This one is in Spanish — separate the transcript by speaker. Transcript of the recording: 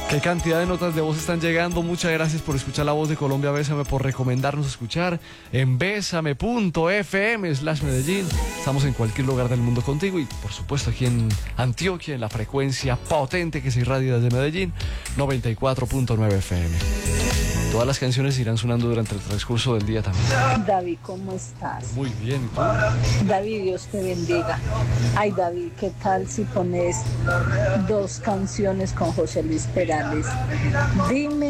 Speaker 1: Qué cantidad de notas de voz están llegando. Muchas gracias por escuchar La Voz de Colombia. Bésame, por recomendarnos escuchar en besame.fm/Medellín. Estamos en cualquier lugar del mundo contigo y por supuesto aquí en Antioquia, en la frecuencia potente que se irradia desde Medellín, 94.9 FM. Todas las canciones irán sonando durante el transcurso del día también.
Speaker 2: David, ¿cómo estás?
Speaker 1: Muy bien, ¿y tú?
Speaker 2: David, Dios te bendiga. Ay, David, ¿qué tal si pones 2 canciones con José Luis Perales? Dime